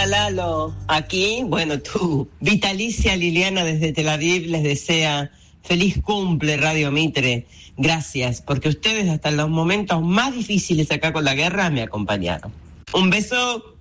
Hola Lalo, aquí, bueno, tú, Vitalicia Liliana desde Tel Aviv les desea feliz cumple Radio Mitre. Gracias, porque ustedes hasta en los momentos más difíciles acá con la guerra me acompañaron. Un beso.